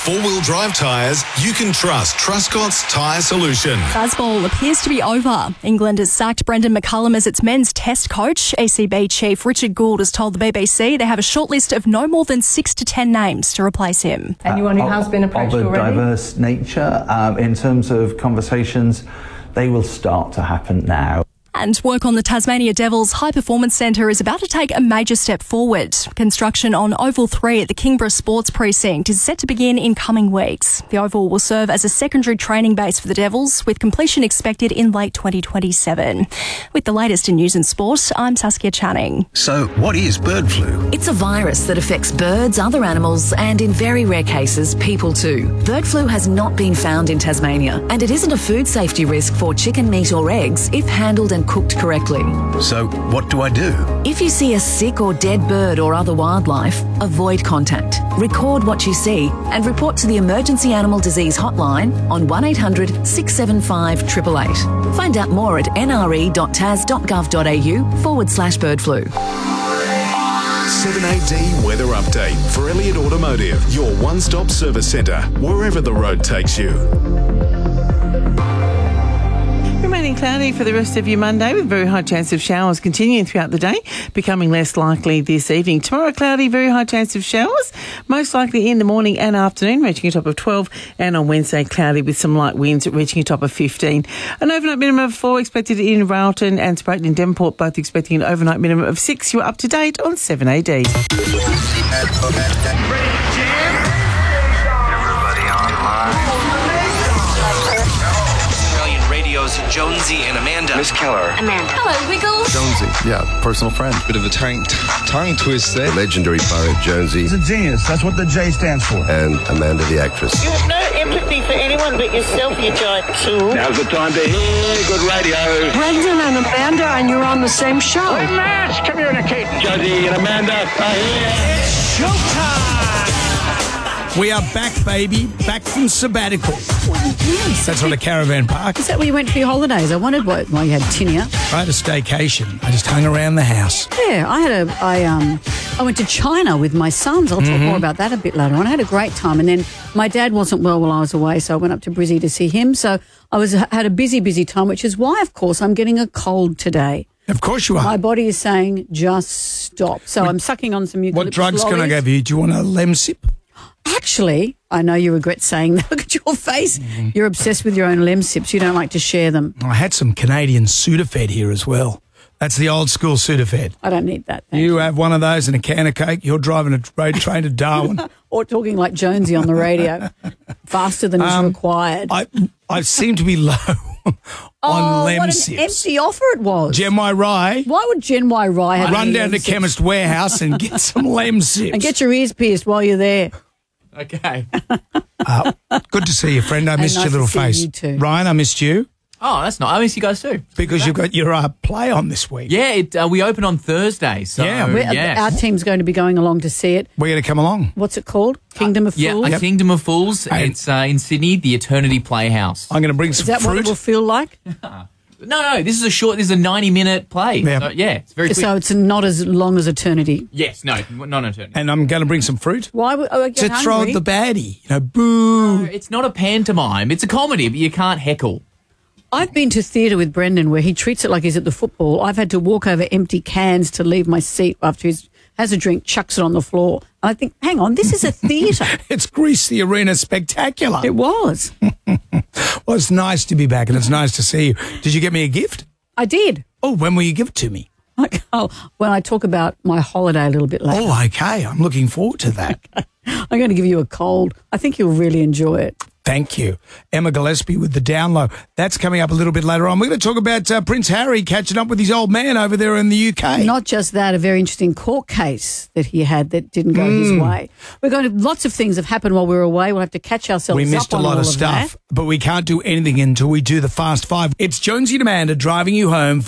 four-wheel drive tyres you can trust. Truscott's Tyre Solution. Bazball appears to be over. England has sacked Brendan McCullum as its men's test coach. ECB chief Richard Gould has told the BBC they have a short list of no more than 6 to 10 names to replace him. Anyone who has been approached of a already? diverse nature. In terms of conversations, they will start to happen now. And work on the Tasmania Devils High Performance Centre is about to take a major step forward. Construction on Oval 3 at the Kingborough Sports Precinct is set to begin in coming weeks. The Oval will serve as a secondary training base for the Devils, with completion expected in late 2027. With the latest in news and sport, I'm Saskia Channing. So, what is bird flu? It's a virus that affects birds, other animals, and in very rare cases, people too. Bird flu has not been found in Tasmania, and it isn't a food safety risk for chicken, meat or eggs if handled and cooked correctly. So, what do I do? If you see a sick or dead bird or other wildlife, avoid contact. Record what you see and report to the Emergency Animal Disease Hotline on 1800 675 888. Find out more at nre.tas.gov.au/bird flu. 7AD Weather Update for Elliott Automotive, your one-stop service centre, wherever the road takes you. Remaining cloudy for the rest of your Monday with very high chance of showers continuing throughout the day, becoming less likely this evening. Tomorrow cloudy, very high chance of showers, most likely in the morning and afternoon, reaching a top of 12, and on Wednesday cloudy with some light winds reaching a top of 15. An overnight minimum of 4 expected in Railton and Sprayton and Devonport, both expecting an overnight minimum of 6. You're up to date on 7AD. Ready to jam? Everybody online. Radio's Jonesy and Amanda. Miss Keller. Amanda. Hello, Wiggles. Jonesy. Yeah, personal friend. Bit of a tongue twist there. The legendary poet Jonesy. He's a genius. That's what the J stands for. And Amanda the actress. You have no empathy for anyone but yourself, you giant tool. Now's the time to hear good radio. Brendan and Amanda, and you're on the same show. Let's communicate. Jonesy and Amanda are here. It's showtime. We are back, baby. Back from sabbatical. Yes. That's on a caravan park. Is that where you went for your holidays? I wondered why you had tinea. I had a staycation. I just hung around the house. Yeah, I went to China with my sons. I'll talk more about that a bit later on. I had a great time, and then my dad wasn't well while I was away, so I went up to Brizzy to see him. So I had a busy time, which is why, of course, I'm getting a cold today. Of course you are. My body is saying, just stop. So I'm sucking on some eucalyptus. What drugs can I give you? Do you want a Lemsip? Actually, I know you regret saying that. Look at your face. You're obsessed with your own Lemsips. You don't like to share them. I had some Canadian Sudafed here as well. That's the old school Sudafed. I don't need that. You have one of those and a can of Coke, you're driving a road train to Darwin. Or talking like Jonesy on the radio, faster than is required. I seem to be low on Lemsips. What an empty offer it was. Gen Y Rye. Why would Gen Y Rye have Run down to Chemist Warehouse and get some Lemsips. And get your ears pierced while you're there. Okay. Good to see you, friend. I missed nice your little to see face. you too. Ryan, I missed you. Oh, that's nice. I miss you guys too. Because you've got your play on this week. Yeah, we open on Thursday. So, Our team's going to be going along to see it. We're going to come along. What's it called? Kingdom of Fools? Yeah, Kingdom of Fools. It's in Sydney, the Eternity Playhouse. I'm going to bring some fruit. Is that what it will feel like? No, this is a 90-minute play. Yeah. So, it's very quick. So it's not as long as Eternity? Yes, not Eternity. And I'm going to bring some fruit. Why would I get to hungry? throw at the baddie. Boo. No, it's not a pantomime. It's a comedy, but you can't heckle. I've been to theatre with Brendan where he treats it like he's at the football. I've had to walk over empty cans to leave my seat after he has a drink, chucks it on the floor. I think, hang on, this is a theatre. It's Grease the Arena Spectacular. It was. Well, it's nice to be back and it's nice to see you. Did you get me a gift? I did. Oh, when will you give it to me? When I talk about my holiday a little bit later. Oh, okay. I'm looking forward to that. I'm going to give you a cold. I think you'll really enjoy it. Thank you. Emma Gillespie with the down low. That's coming up a little bit later on. We're going to talk about Prince Harry catching up with his old man over there in the UK. Not just that, a very interesting court case that he had that didn't go his way. We're going to, lots of things have happened while we were away. We'll have to catch ourselves up on all of that. We missed a lot of stuff, but we can't do anything until we do the Fast Five. It's Jonesy and Amanda driving you home.